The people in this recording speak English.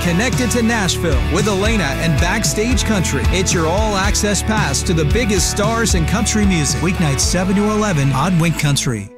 connected to Nashville with Elena and Backstage Country. It's your all-access pass to the biggest stars in country music. Weeknights 7 to 11 on Wink Country.